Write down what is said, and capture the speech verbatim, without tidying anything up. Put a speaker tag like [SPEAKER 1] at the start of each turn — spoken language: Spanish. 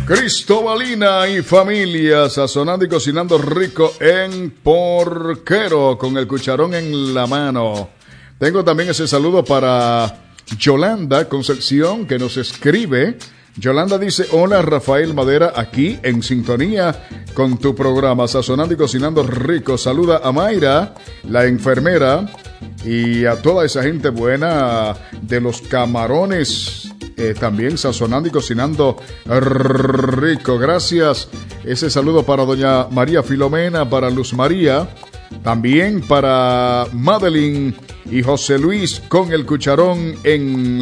[SPEAKER 1] Cristobalina y familia, sazonando y cocinando rico en Porquero, con el cucharón en la mano. Tengo también ese saludo para Yolanda Concepción, que nos escribe. Yolanda dice: hola Rafael Madera, aquí en sintonía con tu programa, sazonando y cocinando rico. Saluda a Mayra, la enfermera, y a toda esa gente buena de los camarones. Eh, también sazonando y cocinando rico. Gracias. Ese saludo para doña María Filomena, para Luz María, también para Madeline y José Luis, con el cucharón en